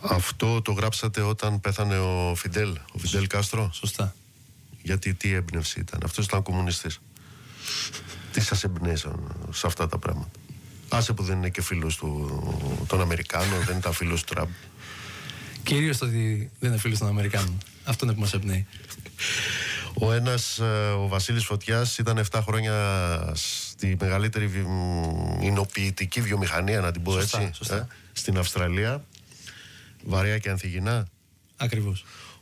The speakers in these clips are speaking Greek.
Αυτό το γράψατε όταν πέθανε ο Φιντέλ Κάστρο. Σωστά. Γιατί τι έμπνευση ήταν? Αυτός ήταν κομμουνιστής. Τι σας εμπνέησαν σε αυτά τα πράγματα? Άσε που δεν είναι και φίλος των Αμερικάνων, δεν ήταν φίλος του Τραμπ. Κυρίως το ότι δεν είναι φίλος των Αμερικάνων. Αυτό είναι που μας εμπνέει. Ο Βασίλης Φωτιάς, ήταν 7 χρόνια στη μεγαλύτερη εινοποιητική βιομηχανία, να την πω έτσι, στην Αυστραλία. Βαρέα και ανθυγινά. Ακριβώς.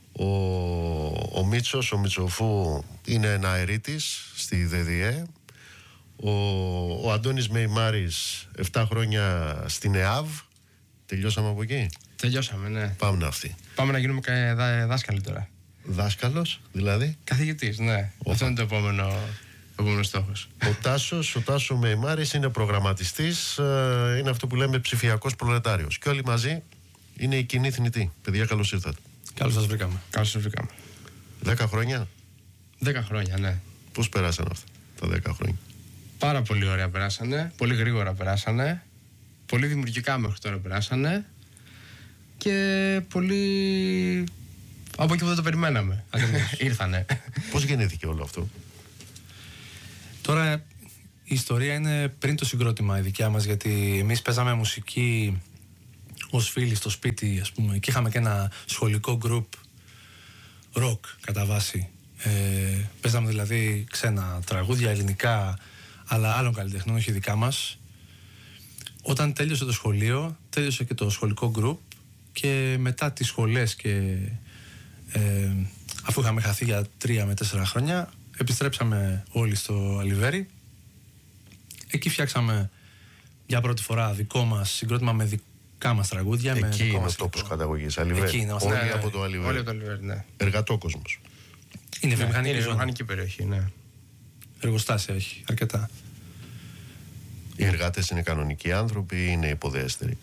Ο Μίτσος, ο Μιτσοφού, είναι ένα αερίτης στη ΔΔΕ. Ο Αντώνης Μεϊμάρης, 7 χρόνια στην ΕΑΒ. Τελειώσαμε από εκεί? Τελειώσαμε, ναι. Πάμε αυτοί. Πάμε να γίνουμε δάσκαλοι τώρα. Δάσκαλος, δηλαδή? Καθηγητής, ναι. Αυτό είναι το επόμενο στόχος. Ο Τάσο Μεϊμάρης είναι προγραμματιστής, είναι αυτό που λέμε ψηφιακός προλετάριος. Και όλοι μαζί είναι η κοινή θνητή. Παιδιά, καλώς ήρθατε. Καλώς σας βρήκαμε. 10 χρόνια. 10 χρόνια, ναι. Πώς περάσαν αυτά τα 10 χρόνια? Πάρα πολύ ωραία περάσανε. Πολύ γρήγορα περάσανε. Πολύ δημιουργικά μέχρι τώρα περάσανε. Και πολύ από εκεί που δεν το περιμέναμε. Ήρθανε. Πώς γεννήθηκε όλο αυτό? Τώρα η ιστορία είναι πριν το συγκρότημα η δικιά μας, γιατί εμείς παίζαμε μουσική ως φίλοι στο σπίτι, ας πούμε, και είχαμε και ένα σχολικό group rock κατά βάση. Παίζαμε δηλαδή ξένα τραγούδια, ελληνικά, αλλά άλλων καλλιτεχνών, όχι δικά μας. Όταν τέλειωσε το σχολείο, τέλειωσε και το σχολικό group, και μετά τις σχολές και αφού είχαμε χαθεί για 3 με 4 χρόνια, επιστρέψαμε όλοι στο Αλιβέρι. Εκεί φτιάξαμε για πρώτη φορά δικό μας συγκρότημα με δικά μας τραγούδια. Εκεί είναι ο τόπος καταγωγής, Αλιβέρι. Όλοι από το Αλιβέρι. Όλοι από το Αλιβέρι, ναι. Εργατόκοσμος. Είναι βιομηχανική περιοχή, ναι. Εργοστάσια έχει αρκετά. Οι εργάτες είναι κανονικοί άνθρωποι ή είναι υποδέστεροι?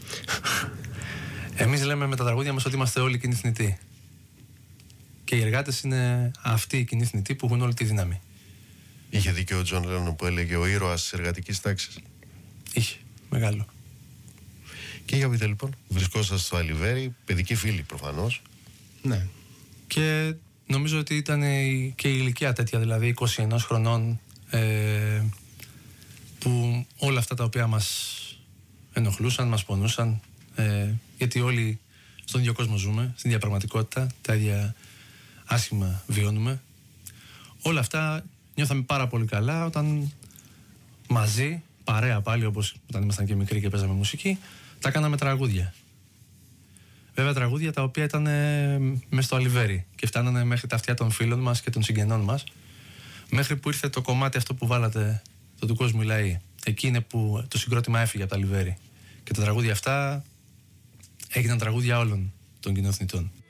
Εμείς λέμε με τα τραγούδια μας ότι είμαστε όλοι κοινοί θνητοί. Και οι εργάτες είναι αυτοί οι κοινοί θνητοί που έχουν όλη τη δύναμη. Είχε δίκιο ο Τζον Λένον που έλεγε ο ήρωας της εργατικής τάξης? Είχε, μεγάλο. Και για πείτε λοιπόν, βρισκόσαστε στο Αλιβέρι, παιδικοί φίλοι προφανώς. Ναι. Και νομίζω ότι ήταν και η ηλικία τέτοια, δηλαδή 21 χρονών, που όλα αυτά τα οποία μας ενοχλούσαν, μας πονούσαν, γιατί όλοι στον ίδιο κόσμο ζούμε, στην ίδια πραγματικότητα, τα ίδια άσχημα βιώνουμε. Όλα αυτά νιώθαμε πάρα πολύ καλά όταν μαζί, παρέα πάλι, όπως όταν ήμασταν και μικροί και παίζαμε μουσική, τα κάναμε τραγούδια. Βέβαια τραγούδια τα οποία ήταν μες στο Αλιβέρι και φτάνανε μέχρι τα αυτιά των φίλων μας και των συγγενών μας, μέχρι που ήρθε το κομμάτι αυτό που βάλατε, το του κόσμου μιλάει. Εκεί είναι που το συγκρότημα έφυγε από το Αλιβέρι και τα τραγούδια αυτά έγιναν τραγούδια όλων των κοινόθνητων.